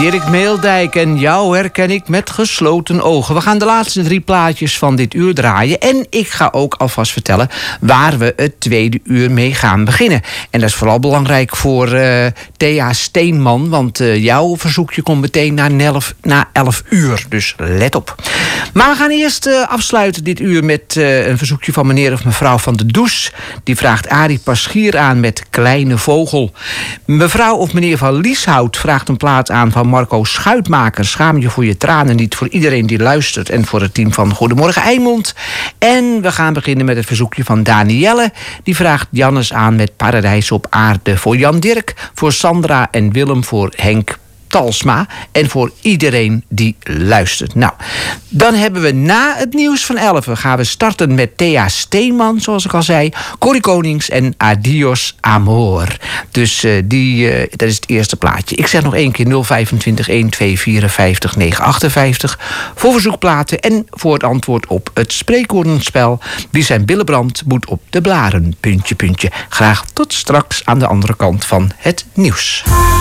Dirk Meeldijk en jou herken ik met gesloten ogen. We gaan de laatste 3 plaatjes van dit uur draaien. En ik ga ook alvast vertellen waar we het tweede uur mee gaan beginnen. En dat is vooral belangrijk voor Thea Steenman. Want jouw verzoekje komt meteen na 11 uur. Dus let op. Maar we gaan eerst afsluiten dit uur met een verzoekje van meneer of mevrouw van de Does. Die vraagt Arie Paschier aan met Kleine Vogel. Mevrouw of meneer van Lieshout vraagt een plaat aan van Marco Schuitmaker. Schaam je voor je tranen niet, voor iedereen die luistert en voor het team van Goedemorgen Eimond. En we gaan beginnen met het verzoekje van Danielle. Die vraagt Jannes aan met Paradijs op aarde. Voor Jan Dirk, voor Sandra en Willem, voor Henk Talsma en voor iedereen die luistert. Nou, dan hebben we na het nieuws van 11 gaan we starten met Thea Steenman, zoals ik al zei, Corrie Konings en Adios Amor. Dus dat is het eerste plaatje. Ik zeg nog 1 keer 025 1254 958 voor verzoekplaten en voor het antwoord op het spreekwoordenspel. Wie zijn billen brandt, moet op de blaren. Puntje, puntje. Graag tot straks aan de andere kant van het nieuws.